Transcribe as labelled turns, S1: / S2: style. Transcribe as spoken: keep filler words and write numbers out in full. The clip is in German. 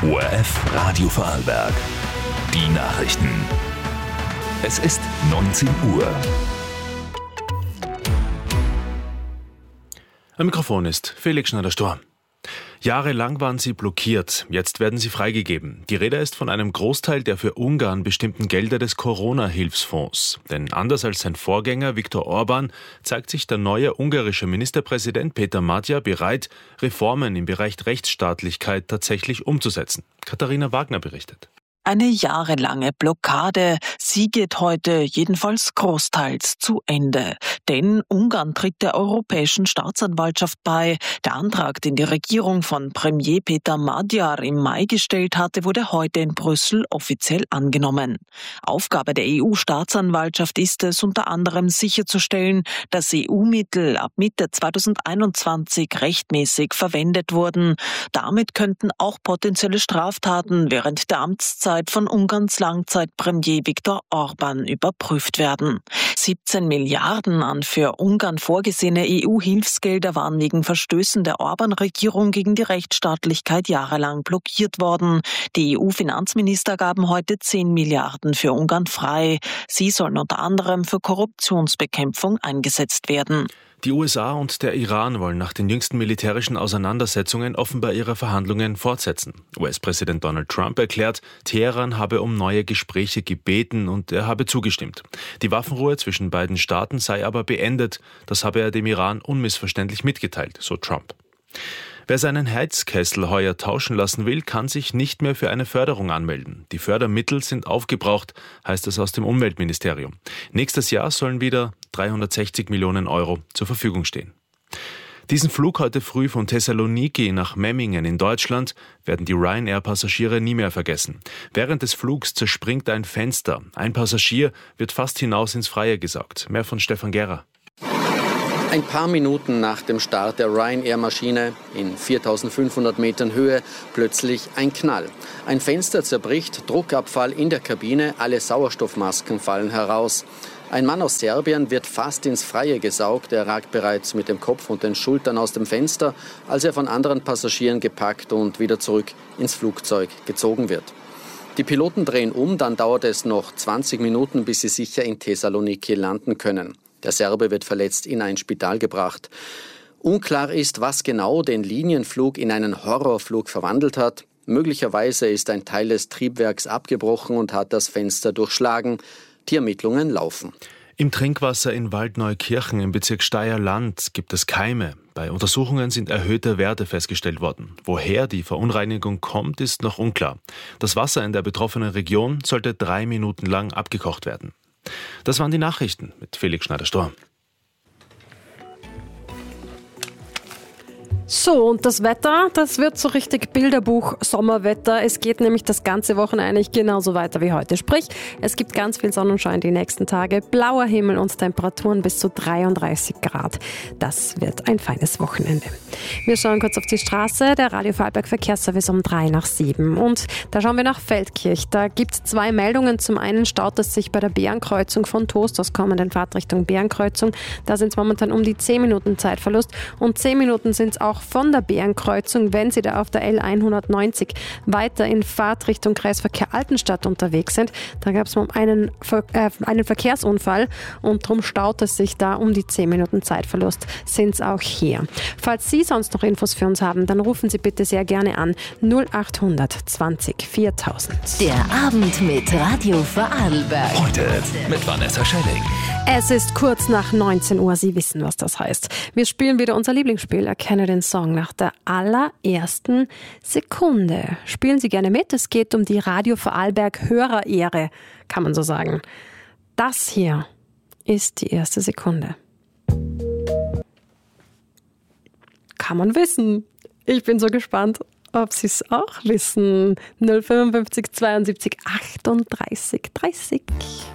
S1: O R F Radio Vorarlberg. Die Nachrichten. Es ist neunzehn Uhr.
S2: Am Mikrofon ist Felix Schneider-Storr. Jahrelang waren sie blockiert, jetzt werden sie freigegeben. Die Rede ist von einem Großteil der für Ungarn bestimmten Gelder des Corona-Hilfsfonds. Denn anders als sein Vorgänger Viktor Orbán zeigt sich der neue ungarische Ministerpräsident Péter Magyar bereit, Reformen im Bereich Rechtsstaatlichkeit tatsächlich umzusetzen. Katharina Wagner berichtet.
S3: Eine jahrelange Blockade, sie geht heute jedenfalls großteils zu Ende. Denn Ungarn tritt der Europäischen Staatsanwaltschaft bei. Der Antrag, den die Regierung von Premier Péter Magyar im Mai gestellt hatte, wurde heute in Brüssel offiziell angenommen. Aufgabe der E U-Staatsanwaltschaft ist es, unter anderem sicherzustellen, dass E U-Mittel ab Mitte zweitausendeinundzwanzig rechtmäßig verwendet wurden. Damit könnten auch potenzielle Straftaten während der Amtszeit von Ungarns Langzeitpremier Viktor Orbán überprüft werden. siebzehn Milliarden an für Ungarn vorgesehene E U-Hilfsgelder waren wegen Verstößen der Orbán-Regierung gegen die Rechtsstaatlichkeit jahrelang blockiert worden. Die E U-Finanzminister gaben heute zehn Milliarden für Ungarn frei. Sie sollen unter anderem für Korruptionsbekämpfung eingesetzt werden.
S2: Die U S A und der Iran wollen nach den jüngsten militärischen Auseinandersetzungen offenbar ihre Verhandlungen fortsetzen. U S-Präsident Donald Trump erklärt, Teheran habe um neue Gespräche gebeten und er habe zugestimmt. Die Waffenruhe zwischen beiden Staaten sei aber beendet. Das habe er dem Iran unmissverständlich mitgeteilt, so Trump. Wer seinen Heizkessel heuer tauschen lassen will, kann sich nicht mehr für eine Förderung anmelden. Die Fördermittel sind aufgebraucht, heißt es aus dem Umweltministerium. Nächstes Jahr sollen wieder dreihundertsechzig Millionen Euro zur Verfügung stehen. Diesen Flug heute früh von Thessaloniki nach Memmingen in Deutschland werden die Ryanair-Passagiere nie mehr vergessen. Während des Flugs zerspringt ein Fenster. Ein Passagier wird fast hinaus ins Freie gesaugt. Mehr von Stefan Gera.
S4: Ein paar Minuten nach dem Start der Ryanair-Maschine in viertausendfünfhundert Metern Höhe plötzlich ein Knall. Ein Fenster zerbricht, Druckabfall in der Kabine, alle Sauerstoffmasken fallen heraus. Ein Mann aus Serbien wird fast ins Freie gesaugt. Er ragt bereits mit dem Kopf und den Schultern aus dem Fenster, als er von anderen Passagieren gepackt und wieder zurück ins Flugzeug gezogen wird. Die Piloten drehen um, dann dauert es noch zwanzig Minuten, bis sie sicher in Thessaloniki landen können. Der Serbe wird verletzt in ein Spital gebracht. Unklar ist, was genau den Linienflug in einen Horrorflug verwandelt hat. Möglicherweise ist ein Teil des Triebwerks abgebrochen und hat das Fenster durchschlagen. Die Ermittlungen laufen.
S2: Im Trinkwasser in Waldneukirchen im Bezirk Steyr-Land gibt es Keime. Bei Untersuchungen sind erhöhte Werte festgestellt worden. Woher die Verunreinigung kommt, ist noch unklar. Das Wasser in der betroffenen Region sollte drei Minuten lang abgekocht werden. Das waren die Nachrichten mit Felix Schneider-Storr.
S5: So, und das Wetter, das wird so richtig Bilderbuch-Sommerwetter. Es geht nämlich das ganze Wochenende eigentlich genauso weiter wie heute. Sprich, es gibt ganz viel Sonnenschein die nächsten Tage, blauer Himmel und Temperaturen bis zu dreiunddreißig Grad. Das wird ein feines Wochenende. Wir schauen kurz auf die Straße, der Radio Vorarlberg Verkehrsservice um drei nach sieben. Und da schauen wir nach Feldkirch. Da gibt es zwei Meldungen. Zum einen staut es sich bei der Bärenkreuzung von Toast aus kommenden Fahrtrichtung Bärenkreuzung. Da sind es momentan um die zehn Minuten Zeitverlust und zehn Minuten sind es auch von der Bärenkreuzung, wenn Sie da auf der L hundertneunzig weiter in Fahrtrichtung Kreisverkehr Altenstadt unterwegs sind. Da gab es mal einen, Ver- äh, einen Verkehrsunfall und darum staut es sich da um die zehn Minuten Zeitverlust sind es auch hier. Falls Sie sonst noch Infos für uns haben, dann rufen Sie bitte sehr gerne an null achthundert zwanzig viertausend.
S6: Der Abend mit Radio Vorarlberg.
S1: Heute mit Vanessa Schelling.
S5: Es ist kurz nach neunzehn Uhr. Sie wissen, was das heißt. Wir spielen wieder unser Lieblingsspiel. Erkenne den Song nach der allerersten Sekunde. Spielen Sie gerne mit. Es geht um die Radio Vorarlberg Hörerehre, kann man so sagen. Das hier ist die erste Sekunde. Kann man wissen. Ich bin so gespannt, ob Sie es auch wissen. null fünfundfünfzig zweiundsiebzig achtunddreißig dreißig.